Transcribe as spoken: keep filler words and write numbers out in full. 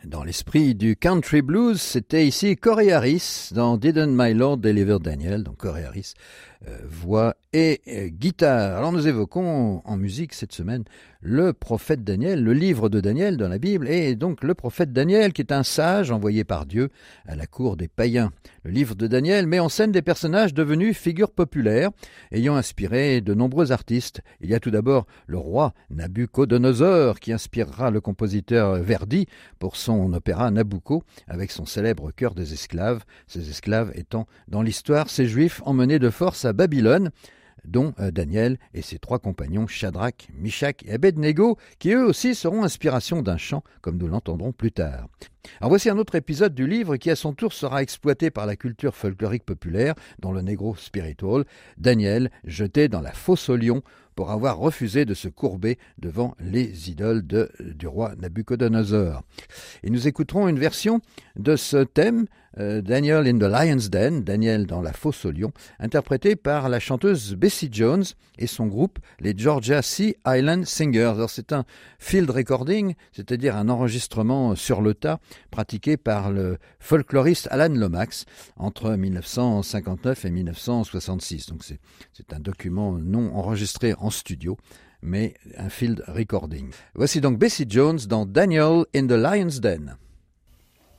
Dans l'esprit du country blues, c'était ici Corey Harris dans Didn't My Lord Deliver Daniel, donc Corey Harris, euh, voix et euh, guitare. Alors nous évoquons en musique cette semaine le prophète Daniel, le livre de Daniel dans la Bible, et donc le prophète Daniel qui est un sage envoyé par Dieu à la cour des païens. Le livre de Daniel met en scène des personnages devenus figures populaires, ayant inspiré de nombreux artistes. Il y a tout d'abord le roi Nabucodonosor qui inspirera le compositeur Verdi pour son opéra Nabucco avec son célèbre chœur des esclaves, ces esclaves étant dans l'histoire ces juifs emmenés de force à Babylone, dont Daniel et ses trois compagnons Shadrach, Mishach et Abednego, qui eux aussi seront inspiration d'un chant, comme nous l'entendrons plus tard. Alors voici un autre épisode du livre qui à son tour sera exploité par la culture folklorique populaire dans le Negro Spiritual, Daniel jeté dans la fosse aux lions pour avoir refusé de se courber devant les idoles de, du roi Nabucodonosor. Et nous écouterons une version de ce thème, euh, Daniel in the Lion's Den, Daniel dans la fosse aux lions, interprétée par la chanteuse Bessie Jones et son groupe, les Georgia Sea Island Singers. Alors c'est un field recording, c'est-à-dire un enregistrement sur le tas, pratiqué par le folkloriste Alan Lomax entre mille neuf cent cinquante-neuf et mille neuf cent soixante-six. Donc c'est, c'est un document non enregistré en studio, mais un field recording. Voici donc Bessie Jones dans Daniel in the Lion's Den.